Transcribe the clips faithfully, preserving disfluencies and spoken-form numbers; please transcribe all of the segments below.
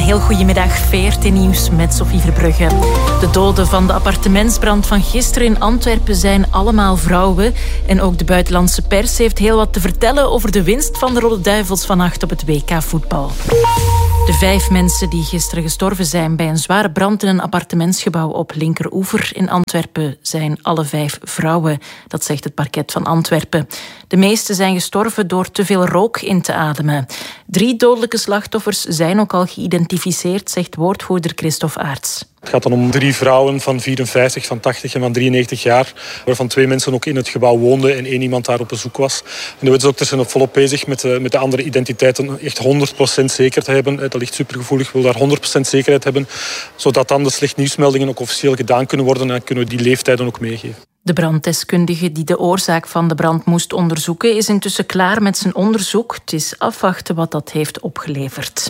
heel goedemiddag. V R T Nieuws met Sophie Verbrugge. De doden van de appartementsbrand van gisteren in Antwerpen zijn allemaal vrouwen. En ook de buitenlandse pers heeft heel wat te vertellen over de winst van de Rode Duivels vannacht op het W K voetbal. De vijf mensen die gisteren gestorven zijn bij een zware brand in een appartementsgebouw op Linkeroever in Antwerpen zijn alle vijf vrouwen. Dat zegt het parket van Antwerpen. De meeste zijn gestorven door te veel rook in te ademen. Drie dodelijke slachtoffers zijn ook al geïdentificeerd, zegt woordvoerder Christophe Aerts. Het gaat dan om drie vrouwen van vierenvijftig, van tachtig en van drieënnegentig jaar, waarvan twee mensen ook in het gebouw woonden en één iemand daar op bezoek was. En de wetsdokters zijn volop bezig met de, met de andere identiteiten echt honderd procent zeker te hebben. Dat ligt supergevoelig, we willen daar honderd procent zekerheid hebben, zodat dan de slecht nieuwsmeldingen ook officieel gedaan kunnen worden en dan kunnen we die leeftijden ook meegeven. De branddeskundige die de oorzaak van de brand moest onderzoeken is intussen klaar met zijn onderzoek. Het is afwachten wat dat heeft opgeleverd.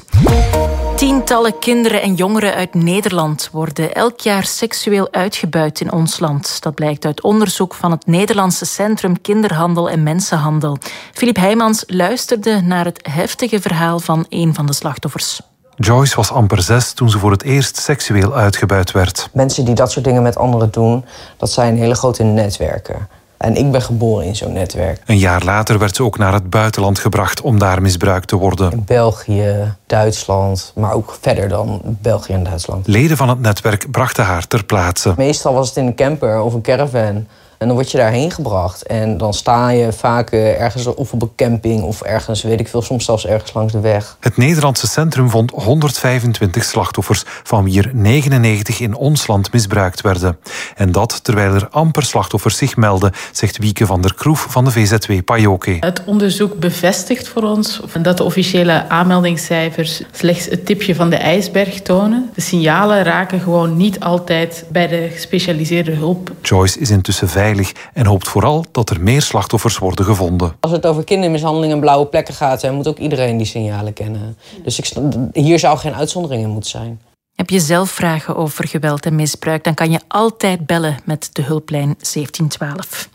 Tientallen kinderen en jongeren uit Nederland worden elk jaar seksueel uitgebuit in ons land. Dat blijkt uit onderzoek van het Nederlandse Centrum Kinderhandel en Mensenhandel. Philippe Heijmans luisterde naar het heftige verhaal van een van de slachtoffers. Joyce was amper zes toen ze voor het eerst seksueel uitgebuit werd. Mensen die dat soort dingen met anderen doen, dat zijn hele grote netwerken. En ik ben geboren in zo'n netwerk. Een jaar later werd ze ook naar het buitenland gebracht om daar misbruikt te worden. In België, Duitsland, maar ook verder dan België en Duitsland. Leden van het netwerk brachten haar ter plaatse. Meestal was het in een camper of een caravan. En dan word je daarheen gebracht. En dan sta je vaak ergens of op een camping of ergens, weet ik veel, soms zelfs ergens langs de weg. Het Nederlandse centrum vond honderdvijfentwintig slachtoffers, van wie er negenennegentig in ons land misbruikt werden. En dat terwijl er amper slachtoffers zich melden, zegt Wieke van der Kroef van de V Z W Pajoke. Het onderzoek bevestigt voor ons dat de officiële aanmeldingscijfers slechts het tipje van de ijsberg tonen. De signalen raken gewoon niet altijd bij de gespecialiseerde hulp. Joyce is intussen veilig en hoopt vooral dat er meer slachtoffers worden gevonden. Als het over kindermishandeling en blauwe plekken gaat, dan moet ook iedereen die signalen kennen. Dus ik, hier zou geen uitzondering in moeten zijn. Heb je zelf vragen over geweld en misbruik, dan kan je altijd bellen met de hulplijn zeventien twaalf.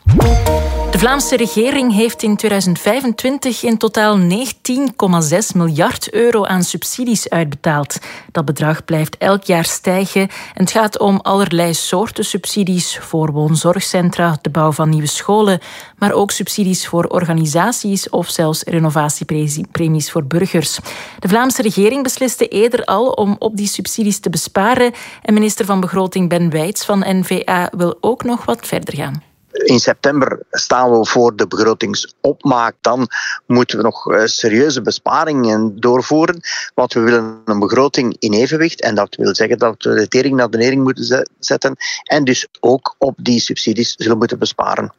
De Vlaamse regering heeft in tweeduizend vijfentwintig in totaal negentien komma zes miljard euro aan subsidies uitbetaald. Dat bedrag blijft elk jaar stijgen en het gaat om allerlei soorten subsidies voor woonzorgcentra, de bouw van nieuwe scholen, maar ook subsidies voor organisaties of zelfs renovatiepremies voor burgers. De Vlaamse regering besliste eerder al om op die subsidies te besparen en minister van Begroting Ben Wijts van N V A wil ook nog wat verder gaan. In september staan we voor de begrotingsopmaak. Dan moeten we nog serieuze besparingen doorvoeren. Want we willen een begroting in evenwicht. En dat wil zeggen dat we de tering naar de nering moeten zetten. En dus ook op die subsidies zullen moeten besparen.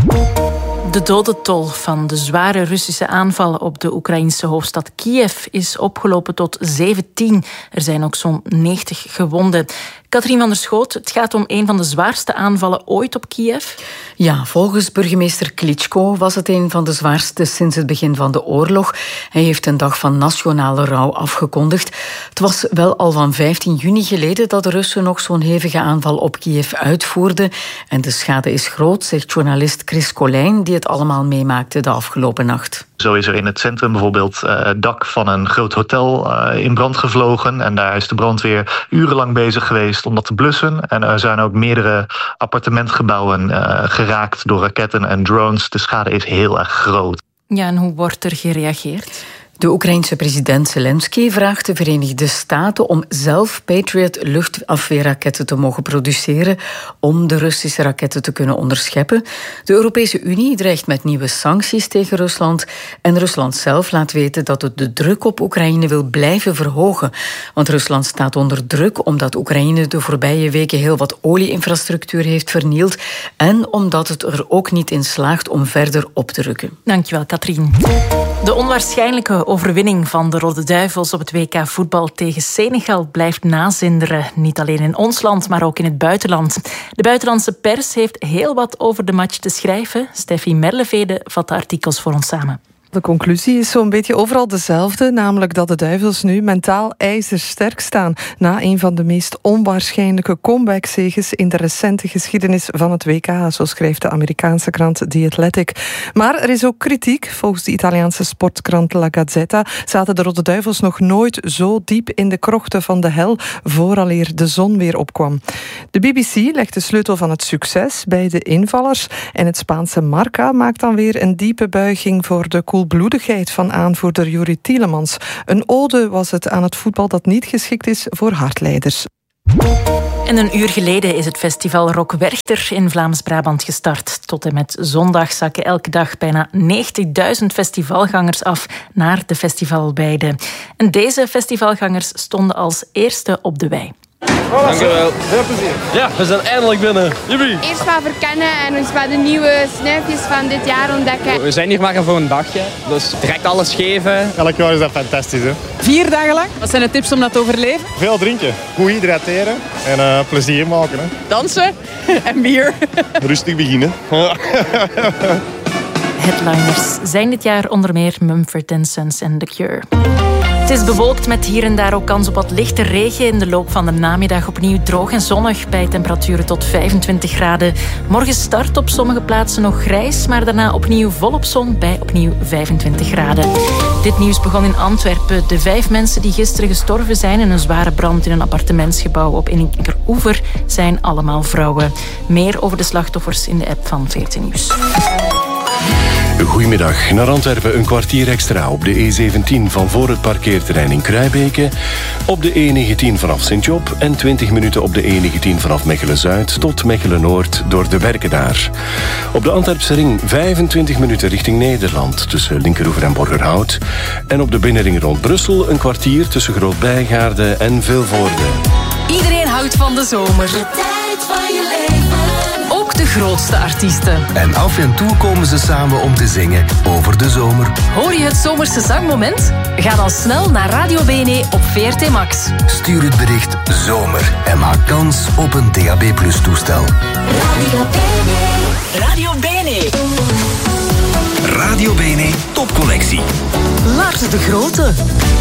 De dodentol van de zware Russische aanvallen op de Oekraïnse hoofdstad Kiev is opgelopen tot zeventien. Er zijn ook zo'n negentig gewonden. Katrien van der Schoot, het gaat om een van de zwaarste aanvallen ooit op Kiev. Ja, volgens burgemeester Klitschko was het een van de zwaarste sinds het begin van de oorlog. Hij heeft een dag van nationale rouw afgekondigd. Het was wel al van vijftien juni geleden dat de Russen nog zo'n hevige aanval op Kiev uitvoerden. En de schade is groot, zegt journalist Chris Colijn, die het allemaal meemaakte de afgelopen nacht. Zo is er in het centrum bijvoorbeeld uh, het dak van een groot hotel uh, in brand gevlogen. En daar is de brandweer urenlang bezig geweest om dat te blussen. En er zijn ook meerdere appartementgebouwen uh, geraakt door raketten en drones. De schade is heel erg groot. Ja, en hoe wordt er gereageerd? De Oekraïense president Zelensky vraagt de Verenigde Staten om zelf Patriot luchtafweerraketten te mogen produceren om de Russische raketten te kunnen onderscheppen. De Europese Unie dreigt met nieuwe sancties tegen Rusland en Rusland zelf laat weten dat het de druk op Oekraïne wil blijven verhogen. Want Rusland staat onder druk omdat Oekraïne de voorbije weken heel wat olieinfrastructuur heeft vernield en omdat het er ook niet in slaagt om verder op te rukken. Dankjewel, Katrien. De onwaarschijnlijke overwinning van de Rode Duivels op het W K voetbal tegen Senegal blijft nazinderen. Niet alleen in ons land, maar ook in het buitenland. De buitenlandse pers heeft heel wat over de match te schrijven. Steffi Merlevede vat de artikels voor ons samen. De conclusie is zo'n beetje overal dezelfde, namelijk dat de Duivels nu mentaal ijzersterk staan na een van de meest onwaarschijnlijke comeback-zeges in de recente geschiedenis van het W K, zo schrijft de Amerikaanse krant The Athletic. Maar er is ook kritiek. Volgens de Italiaanse sportkrant La Gazzetta zaten de Rode Duivels nog nooit zo diep in de krochten van de hel vooraleer de zon weer opkwam. De B B C legt de sleutel van het succes bij de invallers en het Spaanse Marca maakt dan weer een diepe buiging voor de koelbloedigheid van aanvoerder Juri Tielemans. Een ode was het aan het voetbal dat niet geschikt is voor hardleiders. En een uur geleden is het festival Rock Werchter in Vlaams-Brabant gestart. Tot en met zondag zakken elke dag bijna negentigduizend festivalgangers af naar de festivalweide. En deze festivalgangers stonden als eerste op de wei. Dank je wel. Veel plezier. Ja, we zijn eindelijk binnen. Jippie. Eerst wat verkennen en ons wat de nieuwe snuifjes van dit jaar ontdekken. We zijn hier maar voor een dagje, dus direct alles geven. Elk jaar is dat fantastisch, hè? Vier dagen lang. Wat zijn de tips om dat te overleven? Veel drinken, goed hydrateren en uh, plezier maken. Hè? Dansen en bier. Rustig beginnen. Headliners zijn dit jaar onder meer Mumford and Sons en The Cure. Het is bewolkt met hier en daar ook kans op wat lichte regen. In de loop van de namiddag opnieuw droog en zonnig bij temperaturen tot vijfentwintig graden. Morgen start op sommige plaatsen nog grijs, maar daarna opnieuw volop zon bij opnieuw vijfentwintig graden. Dit nieuws begon in Antwerpen. De vijf mensen die gisteren gestorven zijn in een zware brand in een appartementsgebouw op Inninkeroever zijn allemaal vrouwen. Meer over de slachtoffers in de app van veertien Nieuws. Goedemiddag. Naar Antwerpen een kwartier extra op de E zeventien van voor het parkeerterrein in Kruibeke, op de E negentien vanaf Sint-Job en twintig minuten op de E negentien vanaf Mechelen-Zuid tot Mechelen-Noord door de werken daar. Op de Antwerpse ring vijfentwintig minuten richting Nederland tussen Linkeroever en Borgerhout. En op de binnenring rond Brussel een kwartier tussen Groot-Bijgaarde en Vilvoorde. Iedereen houdt van de zomer. De tijd van je leven. Ook de grootste artiesten. En af en toe komen ze samen om te zingen over de zomer. Hoor je het zomerse zangmoment? Ga dan snel naar Radio Bene op V R T Max. Stuur het bericht zomer en maak kans op een D A B plus toestel. Radio Bene. Radio Bene. Radio Bene topcollectie. Lars de Grote.